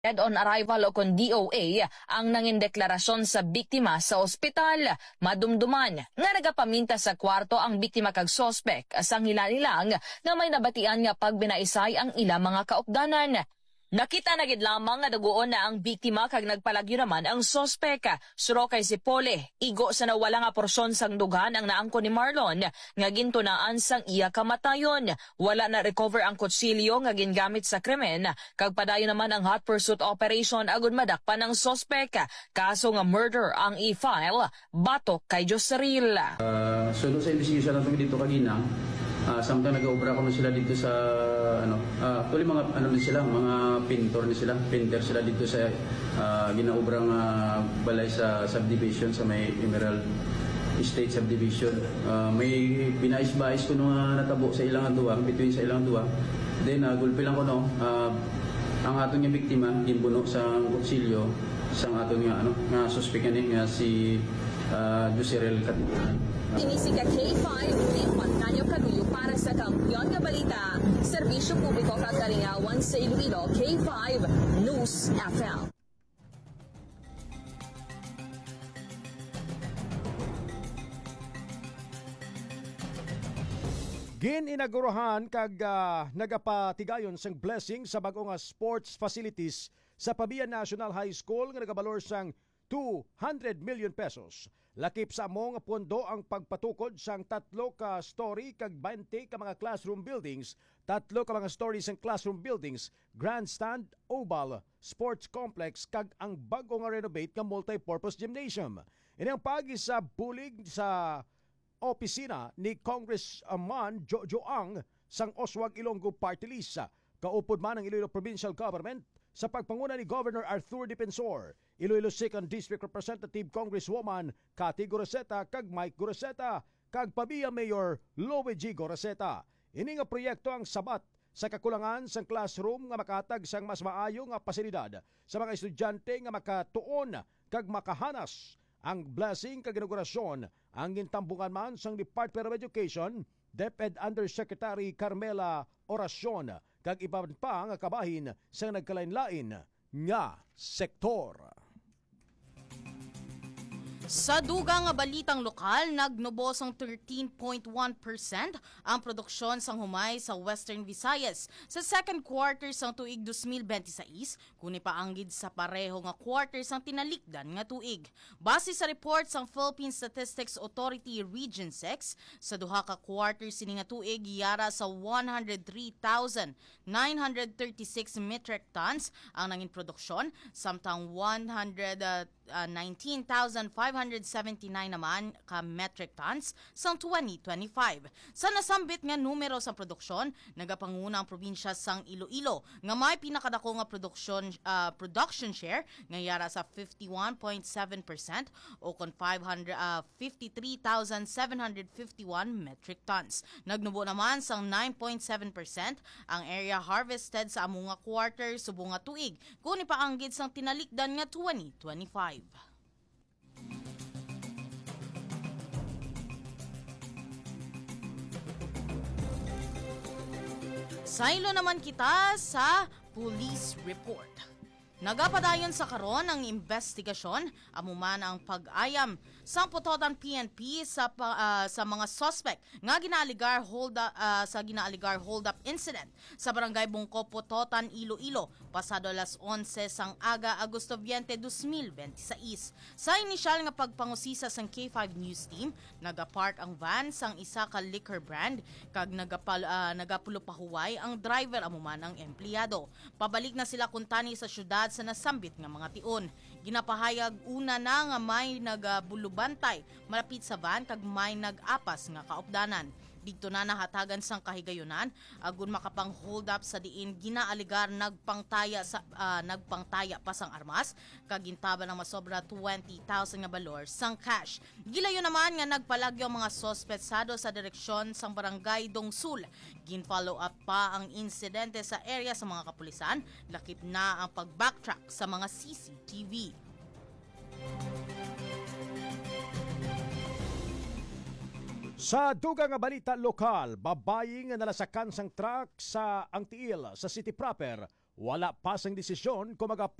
Dead on arrival o kon DOA ang nangin deklarasyon sa biktima sa ospital. Madumduman nga nagapaminta sa kwarto ang biktima kag sospek asang hilalilang nga may nabatian nga pagbinaisay ang ilang mga kaupdanan. Nakita na gid lamang nga duguon na ang biktima kag nagpalagyo naman ang sospek. Suro kay si Pole, igo sa nawala nga porsyon sang dugan ang naangko ni Marlon nga gintunaan sang iya kamatayon. Wala na recover ang kutsilyo nga gingamit sa krimen kag padayon naman ang hot pursuit operation agud madakpan ang sospek. Kaso nga murder ang i-file batok kay Joseril. So sa investigation natin dito kagina, sometimes nag-obra ko na sila dito sa actually mga mga painter sila dito sa ginaubrang balay sa subdivision sa may Emerald Estate subdivision. May binais-bais ko nung natabo sa ilang duwa, between sa ilang duwa. Then gulpi lang ko ang atong nga biktima ginbuno sa kutsilyo sang atong nga suspect nga si Joseril Katipunan. Tinisig ka K5, Lipat Kanyo Kanuyo para sa Kampiyon nga Balita. Serbisyo publiko kagalingawan sa Iloilo, K5 News FM. Gin-inagurahan kag nagapatigayon sang blessing sa bagong sports facilities sa Pabian National High School nga nagabalor sang 200 million pesos. Lakip sa among pondo ang pagpatukod sang 3 ka story kag 20 ka mga classroom buildings, 3 ka mga stories sang classroom buildings, grandstand, oval, sports complex kag ang bago nga renovate nga multi-purpose gymnasium. Ini ang pagi sa bulig sa opisina ni Congressman Jojo Ang sang Oswag Ilonggo Party List. Kaupod man ang Iloilo Provincial Government sa pagpanguna ni Governor Arthur Dipensor, Iloilo 2nd District Representative Congresswoman Cathy Goroseta kag Mike Goroseta kag Pabia Mayor Loie G. Goroseta. Ini nga proyekto ang sabat sa kakulangan sang classroom nga makatag sang mas maayo nga pasilidad sa mga estudyante nga makatuon kag makahanas. Ang blessing kag inaugurasyon ang gintambungan man sang Department of Education, DepEd Undersecretary Carmela Oracion kag iban pa nga kabahin sa nagkalain-lain nga sektor. Sa dugang nga balitang lokal, nagnubos ang 13.1% ang produksyon sang humay sa Western Visayas sa second quarter sang tuig 2026, kuni paanggid sa pareho nga quarter sang tinalikdan nga tuig. Base sa report sang Philippine Statistics Authority Region 6, sa duha ka quarter sini nga tuig yara sa 103,936 metric tons ang nangin produksyon, samtang 19,579 naman ka metric tons sang 2025. Sa nasambit nga numero sa produksyon, nagapanguna ang probinsya sang Iloilo nga may pinakadako nga production share nga yara sa 51.7% o kon 53,751 metric tons. Nagnubo naman sang 9.7% ang area harvested sa among nga quarter subong nga tuig kung ipaanggid sang tinalikdan nga 2025. Sailo naman kita sa police report. Nagapadayon sa karon ang investigasyon amuman ang pag-ayam sa putotan PNP sa mga suspect nga ginaaligar hold up incident sa barangay Bungko, Putotan, Iloilo pasado alas 11 sang aga Agosto 20, 2026. Sa inisyal nga pagpangusisa sang K5 News Team, nagapark ang van sang isa ka liquor brand kag nagapulopahuway ang driver amuman ang empleyado. Pabalik na sila kuntani sa syudad sa nasambit nga mga tion. Ginapahayag una na nga may nagbulubantay malapit sa van kag may nag-apas nga kaupdanan. Dito na nahatagan sang kahigayunan agun makapang hold up sa diin ginaaligar nagpangtaya pa sang armas kag gintaban ng masobra 20,000 nga balor sang cash. Gilayo naman nga nagpalagyo ang mga sospetsado sa direksyon sang barangay Dongsul. Gin-follow up pa ang insidente sa area sa mga kapulisan, lakip na ang pag-backtrack sa mga CCTV. Sa dugang nga balita lokal, babayi nga nalasakan sang truck sa ang tiil sa city proper, wala pasang desisyon kung